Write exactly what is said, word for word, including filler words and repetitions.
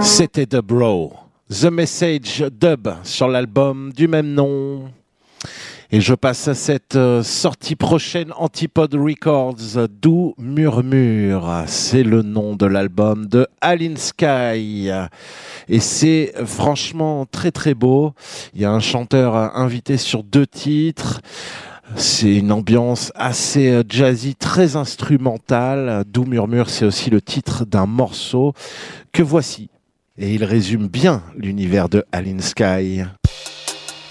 C'était The Bro, The Message Dub sur l'album du même nom. Et je passe à cette euh, sortie prochaine Antipode Records, Doux Murmure. C'est le nom de l'album de Aline Sky. Et c'est franchement très très beau. Il y a un chanteur invité sur deux titres. C'est une ambiance assez jazzy, très instrumentale. Doux Murmure, c'est aussi le titre d'un morceau que voici. Et il résume bien l'univers de Aline Sky.